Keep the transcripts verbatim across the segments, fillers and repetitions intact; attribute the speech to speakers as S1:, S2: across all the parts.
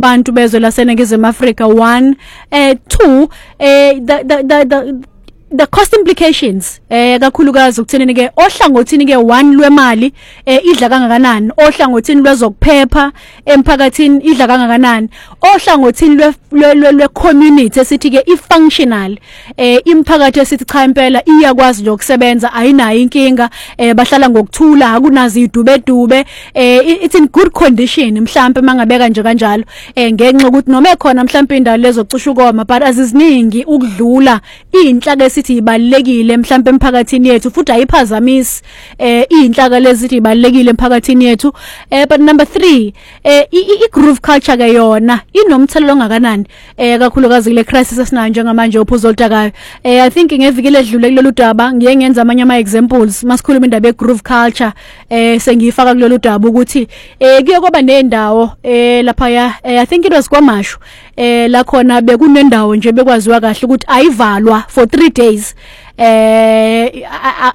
S1: kubantu bezwe laseNingizimu Afrika. One, eh two, eh the the the, the the cost implications eh kakhulukazi ukuthenini ke ohlangothini ke one lwemali eh idla kangakanani, ohlangothini lwezokuphepha emphakathini idla kangakanani, ohlangothini lwe lwe community esithi ke i-functional eh imphakathi esithi cha impela iyakwazi nje ukusebenza ayinayo inkinga eh bahlala ngokuthula akunazi idube dube eh it's in good condition mhlambe mangabeka nje kanjalo eh ngenxa ukuthi noma ekhona mhlambe indawo lezokucisha ukoma but aziziningi ukudlula inhlaka esithi ibalekile mhlambe emphakathini yethu futhi ayiphazamisi eh inhlaka lezithi ibalekile emphakathini yethu eh but number three eh i groove culture ke yona inomthelelo ongakanani eh kakhulukazi kule crisis esinayo njengamanje ophuzo olutakayo eh I think ngevikile edlule kulolu daba ngiye ngenza amanye ama examples masikhuluma indaba ye groove culture eh sengiyifaka kulolu daba ukuthi eh kuye kwaba nendawo eh lapha ya I think it was kwaMashu eh la khona bekunendawo nje bekwaziwa kahle ukuthi ayivalwa for three days eh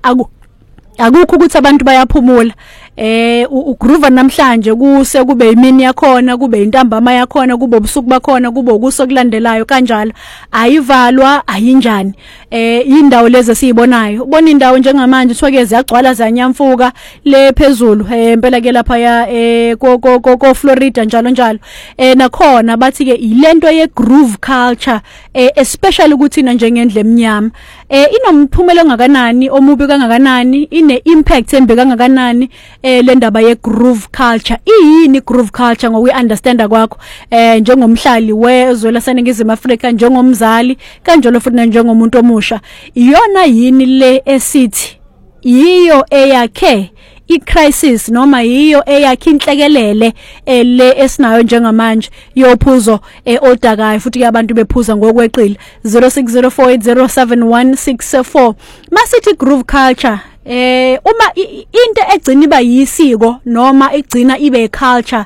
S1: akukho ukuthi abantu bayaphumula eh ugroove namhlanje kuse kube imini yakhona kube intambama yakhona kube ubusuku bakhona kube ukuso kulandelayo kanjalo ayivalwa ayinjani eh indawo lezi siyibonayo ubona indawo njengamanje kuthiwa ziyagcwala zanyamfuka le phezulu eh impela ke lapha ya eh ko ko ko Florida njalo njalo eh nakhona bathi ke ilento ye groove culture eh especially ukuthi na njengendle emnyama eh inomphumela ongakanani omubi kangakanani ine impact embe kangakanani eh le ndaba ye groove culture iyini groove culture ngoku understand kwakho eh njengomhlali wezwe laseNingizimu Afrika njengomzali kanjalo futhi njengomuntu omusha iyona yini le esithi yiyo eyakhe i-crisis noma yiyo eyakhe inhlekelele le esinayo njengamanje yophuzo odakayo futhi abantu bephuza ngokweqile zero six zero four eight zero seven one six four masithi groove culture eh uma into egcina iba yisiko noma egcina ibe iculture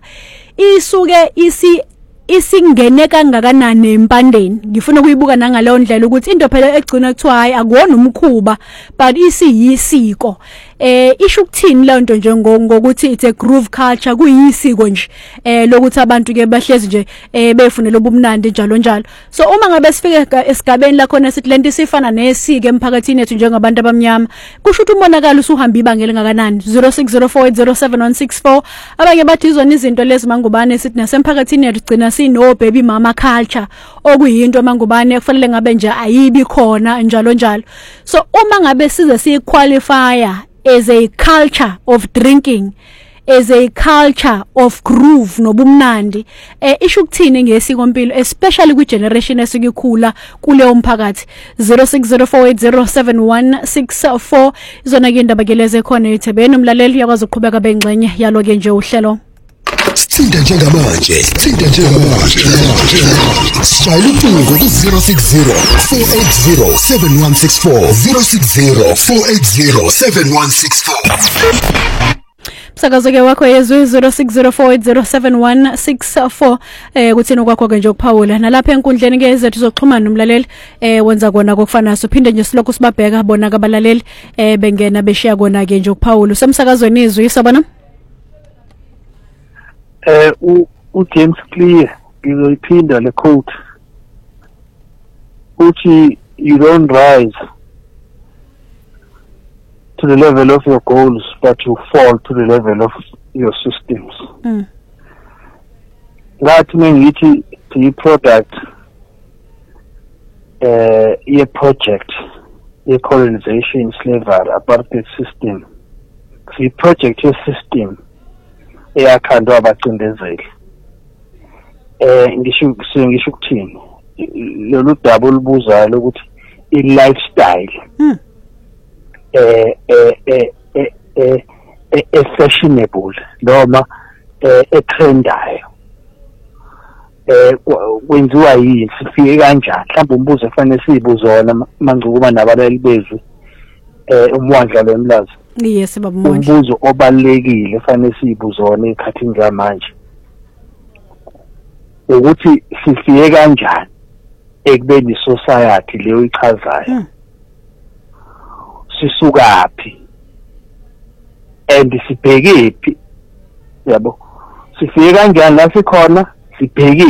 S1: isuke isi isingene kangakanani empandeni ngifuna ukuyibuka nangaleyo ndlela ukuthi into phela egcina kuthiwa hayi akuwona umkhuba but isiyisiko eh isho ukuthini leyo nto nje ngokuthi it's a groove culture kuyisiko nje eh lokuthi abantu ke bahlezi nje eh befunela ubumnandi njalo njalo so uma ngabe sifike esigabeni la khona sithi lento sifana nesiko emphakathini yethu njengabantu abamnyama kusho ukuthi umonakalo usuhamba ibangela ngakanani zero six zero four eight zero seven one six four abanye bathi izona izinto lezi mangubane sithi nasemphakathini yethu gcina sino baby mama culture okuyinto mangubane kufanele ngabe nje ayibi khona njalo njalo so uma ngabe size siqualifya as a culture of drinking as a culture of groove nobumnandi eh isho ukuthini ngesiko impilo especially kwi generation esikukhula kule umphakathi zero six zero four eight zero seven one six four izona ke indaba ke leze khona eThekwini umlaleli yakwazi ukuqhubeka bengxenye yalo ke nje uhlelo
S2: Sithinta njengamanje sithinta njengamanje Sishayela ucingo ku zero six zero four eight zero seven one six four zero six zero four eight zero seven one six four
S1: Msakazo ke wakho yezwe zero six zero four eight zero seven one six four eh kuthina kwakho ke nje ukuphawula nalapha enkundleni ke ezethu zokuxhumana nomlaleli eh wenza kona kokufana sophinde nje silokhu sibabheka bona kabalaleli eh bengena beshiya kona ke nje ukuphawula usemsakazweni izwi sabona
S3: eh u James Clear ngizoyiphinda le quote uthi you don't rise to the level of your goals but you fall to the level of your systems mm. That means it the product uh a project a colonization slavery apartheid system the project your system eyakhandwa abacindezeli eh ngisho ngisho ukuthini lolu daba olubuzayo lokuthi i lifestyle
S1: mm.
S3: eh eh eh eh fashionable noma eh trendayo eh kwenziwa yini sifike kanjani mhlawumbe umbuzo efanele sibuzona mangcukuba nabalali bezwe eh umwandla lomlazi
S1: yes babamondla
S3: umbuzo obalekile efanele sibuzona ekhathini zamanje ukuthi sifike kanjani ekubeni society leyo ichazayo
S1: hmm.
S3: Sisukaphi and sibhekephi yabo sifike kanjani la sikhona sibheke